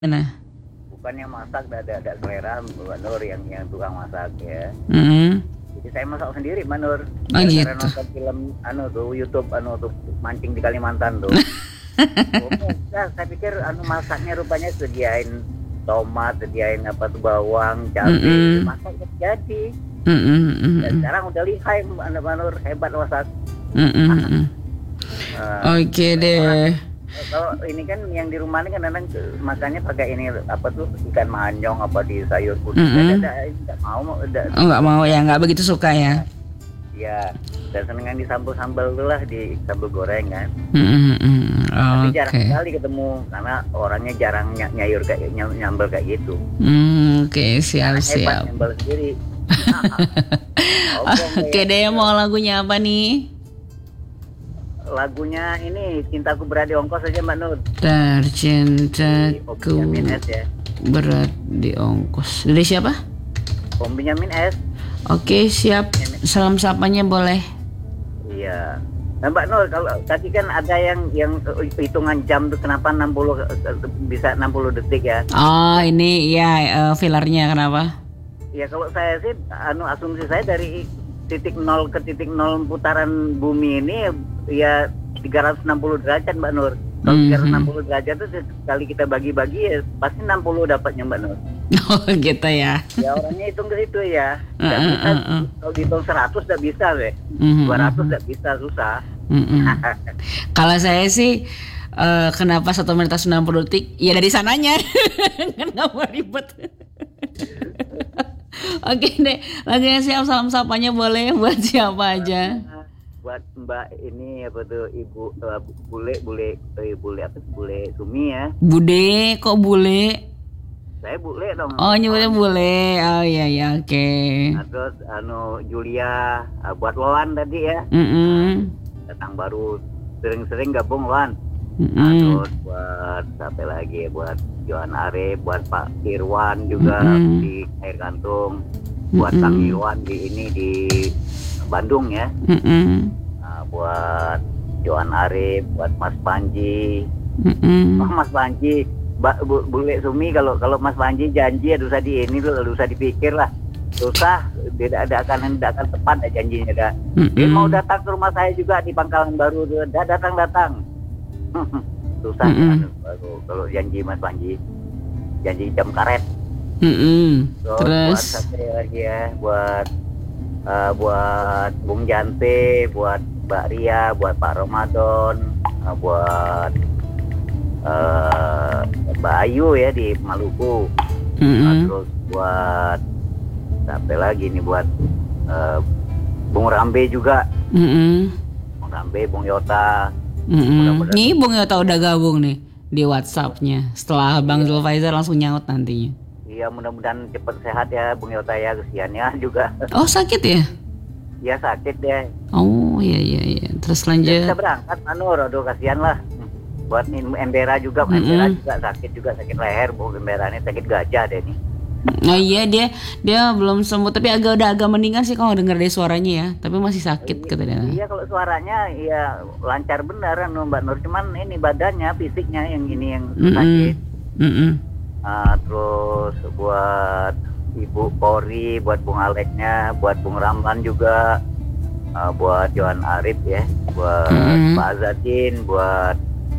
Nah. Bukan yang masak, ada selera Mbak Nur yang tukang masak ya. Jadi saya masak sendiri Mbak Nur. Oh gitu. Karena nonton film YouTube tuh mancing di Kalimantan tuh. Saya pikir masaknya rupanya sediain tomat, sediain bawang, cabai, masak jadi. Dan sekarang udah lihai Mbak Nur, hebat masak. Oke deh. Kalau ini kan yang di rumah ini kan kadang makannya pakai ini ikan manyong di sayur putih. Nggak mau ya, nggak begitu suka ya. Ya, dan senengan di sambal-sambal lah, di sambal goreng kan. Tapi jarang sekali ketemu karena orangnya jarang nyambel kayak gitu. Oke, siap. Nyambel sendiri. Oke deh, mau lagunya apa nih? Lagunya ini Cintaku Berat di Ongkos aja Mbak Nur. Cintaku berat di ongkos. Dari siapa? Om Benyamin S. Oke, siap. Salam sapanya boleh. Iya. Nah Mbak Nur, kalau tadi kan ada yang hitungan jam tuh, kenapa 60 bisa 60 detik ya? Oh, ini ya fillernya kenapa? Ya kalau saya sih asumsi saya dari titik 0 ke titik 0 putaran bumi ini ya 360 derajat Mbak Nur. Kalau 360 derajat itu sekali kita bagi-bagi ya pasti 60 dapatnya Mbak Nur. Oh gitu ya. Ya orangnya hitung ke situ ya. Kalau dihitung 100 tidak bisa deh. 200 tidak bisa, susah. Kalau saya sih kenapa 1 menit 90 detik? Ya dari sananya. Kenapa ribet? Oke deh, lagunya siap. Salam sapanya boleh buat siapa aja? Buat Mbak ini Ibu Bule Sumi ya. Bude, kok Bule? Saya Bule dong. Oh, nyebutnya Bule. Oh iya, oke. Nah, terus Julia, buat Loan tadi ya. Datang baru sering-sering gabung Loan. Terus buat siapa lagi, buat Johan Arif, buat Pak Irwan juga di Air Kantung, buat Kang Irwan di Bandung ya. Buat Johan Arif, buat Mas Panji. Mas Panji, Bule Sumi, kalau Mas Panji janji ya usah usah dipikir lah. Susah, tidak akan tepat janjinya dah. Dia mau datang ke rumah saya juga di Pangkalan Baru, datang. Susah kalau janji Mas Panji, janji jam karet. Terus buat satu lagi ya, buat Bung Jante, buat Mbak Ria, buat Pak Ramadan, buat Mbak Ayu ya di Maluku. Terus buat siapa lagi nih, buat Bung Rambe juga. Bung Rambe, Bung Yota. Nih Bung Yota udah gabung nih di WhatsApp-nya. Setelah Bang Zulfaizar langsung nyaut nantinya. Iya, mudah-mudahan cepat sehat ya Bung Yota ya, kesiannya juga. Oh, sakit ya? Iya, sakit deh. Oh, iya. Terus lanjut. Kita berangkat aduh kasihan lah. Buat Embera juga, sakit leher, Bu Embera ini sakit gajah deh nih. Oh iya, dia belum sembuh, tapi udah agak mendingan sih kalau denger dari suaranya ya, tapi masih sakit katanya. Iya, kalau suaranya ya lancar beneran Mbak Nur, cuman ini badannya, fisiknya yang sakit. Terus buat Ibu Pori, buat Bung Aleknya, buat Bung Ramlan juga, buat Johan Arif ya, buat Pak Azadin, buat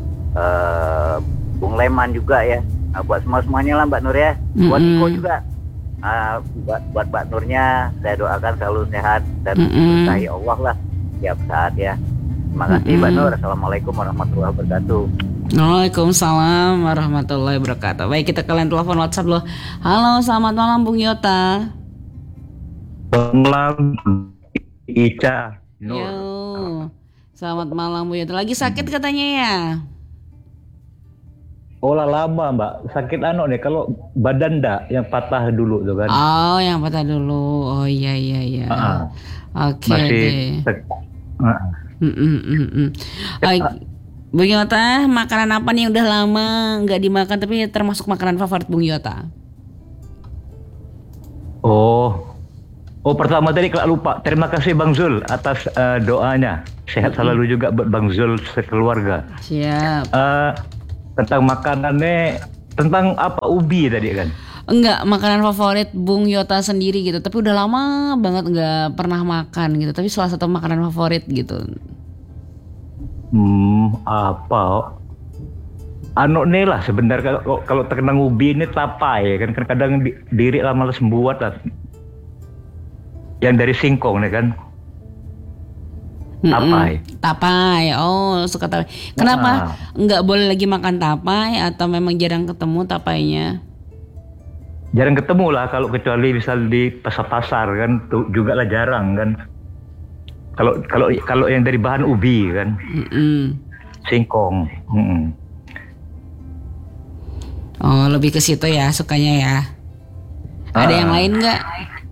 Bung Leman juga ya. Buat semuanya lah Mbak Nur ya. Buat Iko juga. Buat Mbak Nurnya saya doakan selalu sehat dan diberkahi Allah lah tiap saat ya. Terima kasih Mbak Nur. Assalamualaikum warahmatullahi wabarakatuh. Waalaikumsalam warahmatullahi wabarakatuh. Baik, kita kalian telepon WhatsApp loh. Halo, selamat malam Bung Yota. Selamat malam Ica. Yo. Selamat malam Bung Yota. Lagi sakit katanya ya? Oh lama Mbak, sakit deh kalau badan yang patah dulu tuh kan. Oh, yang patah dulu. Oh iya. Oke deh. Bung Yota, makanan apa nih yang udah lama nggak dimakan tapi termasuk makanan favorit Bung Yota? Oh pertama tadi kalau lupa, terima kasih Bang Zul atas doanya. Sehat selalu juga buat Bang Zul sekeluarga. Siap. Tentang makanannya Tentang apa, ubi tadi kan? Enggak, makanan favorit Bung Yota sendiri gitu. Tapi udah lama banget nggak pernah makan gitu. Tapi salah satu makanan favorit gitu. Apa? Anu nih lah sebenarnya kalau terkena ubi ini tapai kan, kadang diri lah males membuat lah. Yang dari singkong nih kan. Tapai. Tapai. Oh, suka tapai. Kenapa nggak boleh lagi makan tapai atau memang jarang ketemu tapainya? Jarang ketemu lah, kalau kecuali misal di pasar-pasar kan tuh juga lah jarang kan. Kalau yang dari bahan ubi kan. Singkong. Oh, lebih ke situ ya sukanya ya. Ada yang lain nggak?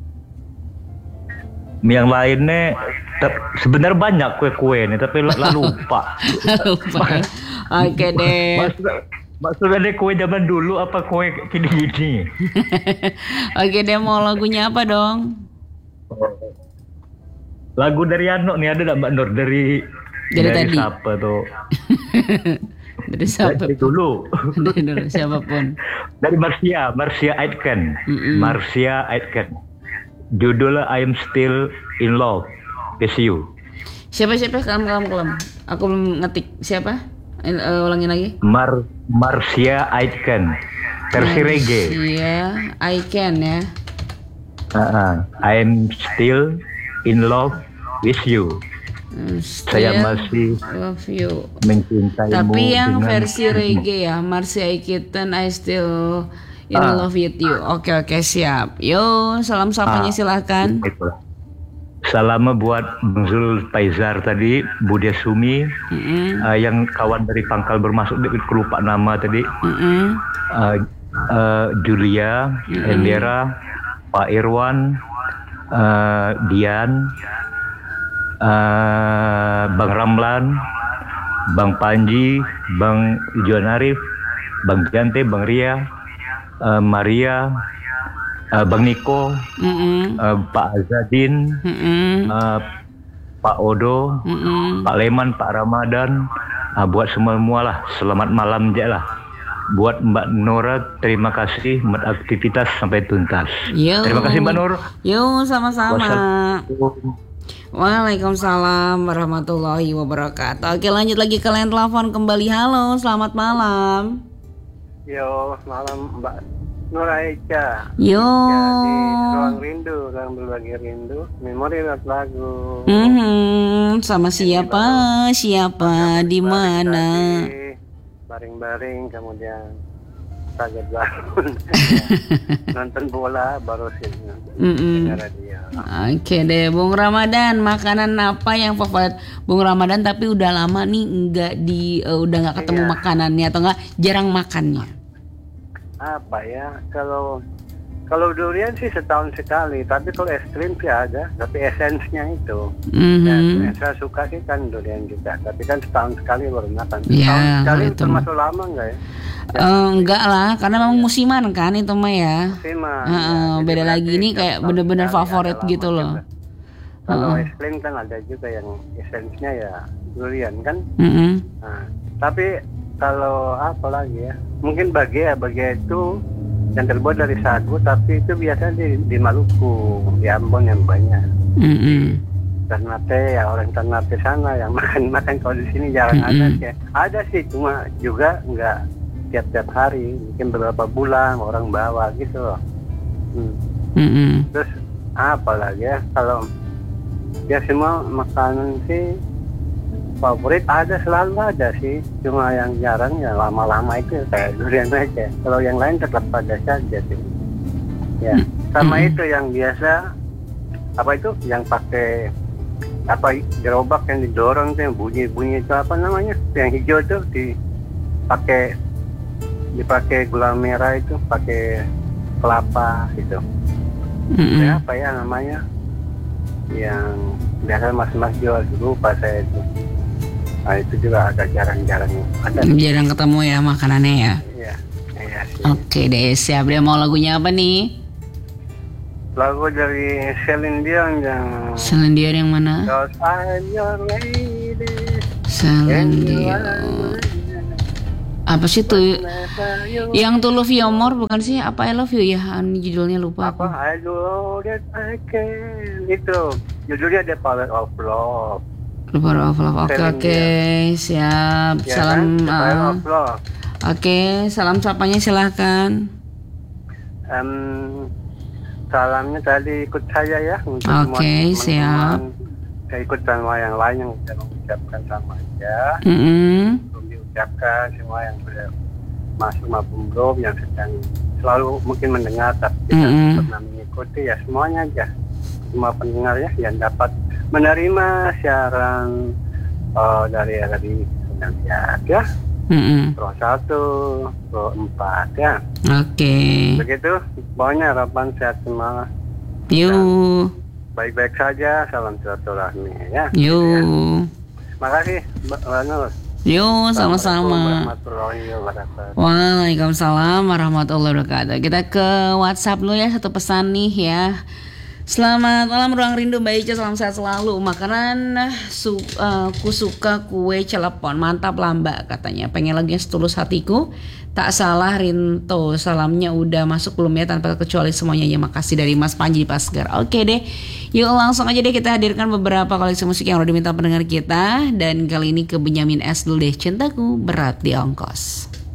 Yang lainnya sebenarnya banyak kue-kue nih, tapi lupa. Lupa ya. Oke deh. Maksudnya kue zaman dulu apa kue gini-gini? Oke deh, mau lagunya apa dong? Lagu dari Ano nih, ada Mbak Nur dari tadi. Siapa tuh? Dari siapa? Dari dulu. Dari dulu siapapun. Dari Marcia Aitken. Marcia Aitken. Judulnya I'm Still in Love with You. Siapa? Kelam. Aku belum ngetik. Siapa? Ulangin lagi. Marcia Aitken. Versi reggae. Marcia Aitken ya. I'm still in love with you. Saya masih love you. Mencintaimu. Tapi yang dengan versi reggae ya, Marcia Aitken, I still in love with you. Oke, siap. Yo, salam sapanya silakan. Salam buat Bang Zul Faizar tadi, Budia Sumi, yang kawan dari Pangkal bermasuk, lupa nama tadi, Julia, Endera, Pak Irwan, Dian, Bang Ramlan, Bang Panji, Bang Juan Arif, Bang Jante, Bang Ria, Maria, Bang Niko, Pak Azadin, Pak Odo, Pak Leman, Pak Ramadan, buat semua lah, selamat malam aja lah. Buat Mbak Nora, terima kasih buat aktivitas sampai tuntas. Yo. Terima kasih Mbak Nur. Yo, sama-sama. Waalaikumsalam warahmatullahi wabarakatuh. Oke, lanjut lagi ke line telepon kembali. Halo, selamat malam. Yo, malam Mbak Nur Aisyah. Yo. Di ruang rindu, ruang berbagi rindu, memori lagu. Sama siapa? Di mana? Baring-baring, kemudian kaget bangun. Nonton bola baru sih. Radio. Oke deh, Bung Ramadan, makanan apa yang favorit Bung Ramadan tapi udah lama nih udah nggak ketemu makanannya atau nggak jarang makannya? Apa ya, kalau durian sih setahun sekali, tapi kalau es krim sih ada, tapi esensnya itu. Yang saya suka sih kan durian juga, tapi kan setahun sekali baru makan. Setahun sekali itu termasuk lama enggak ya? Enggak lah, karena memang musiman kan itu mah ya. Musiman. Beda lagi ini kayak bener-bener favorit gitu loh. Kalau es krim kan ada juga yang esensnya ya durian kan. Nah, tapi kalau apa lagi ya? Mungkin bage itu yang terbuat dari sagu, tapi itu biasanya di Maluku, di Ambon yang banyak. Ternate ya, orang Ternate sana yang makan kalau di sini jarang ada sih. Ada sih, cuma juga nggak tiap-tiap hari, mungkin beberapa bulan orang bawa gitu loh. Terus apa lagi ya, kalau ya semua makanan sih favorit selalu ada sih, cuma yang jarang ya lama-lama itu kayak durian aja. Kalau yang lain tetap ada saja sih. Ya, sama itu yang biasa apa itu yang pakai apa gerobak yang didorong tuh, yang bunyi itu apa namanya? Yang hijau tuh dipakai gula merah itu, pakai kelapa gitu. Ya, apa ya namanya? Yang biasa mas-mas jual dulu pas saya itu. Nah, itu juga agak jarang-jarang ada. Jarang ketemu ya makanannya ya. Iya. Oke deh, siap deh. Mau lagunya apa nih? Lagu dari Celine Dion yang mana? Cause I'm your lady. Celine Dion. Apa sih tuh? Yang To Love You More bukan sih? Apa I Love You ya? Judulnya lupa aku. Apa? I do that I can. Itu judulnya The Power of Love. The Power of Love. Oke, siap. Ya, Salam. kan? The Power of Love. Oke, salam sapanya silahkan. Salamnya tadi ikut saya ya. Oke, siap. Saya ikut sama yang lain yang sudah mengucapkan sama aja. Belum diucapkan semua yang sudah masuk maupun belum, yang sedang selalu mungkin mendengar tapi tidak pernah mengikuti, ya semuanya aja. Semua pendengar ya yang dapat menerima siaran dari RRI Senantias ya. Pro 1, Pro 4 ya. Oke. Begitu, pokoknya harapan sehat semua. Yuk. Baik-baik saja, salam silaturahmi ya. Yuk. Makasih Mbak Nur. Yuk, sama-sama. Waalaikumsalam warahmatullahi wabarakatuh. Kita ke WhatsApp dulu ya, satu pesan nih ya. Selamat malam Ruang Rindu Mbak Ica, salam sehat selalu. Makanan ku suka kue celepon, mantap lah Mbak katanya. Pengen lagi setulus hatiku, tak salah Rinto. Salamnya udah masuk belum ya, tanpa kecuali semuanya ya. Makasih dari Mas Panji Pasgar. Oke deh, yuk langsung aja deh kita hadirkan beberapa koleksi musik yang udah diminta pendengar kita. Dan kali ini ke Benyamin S dulu deh, Cintaku Berat di Ongkos.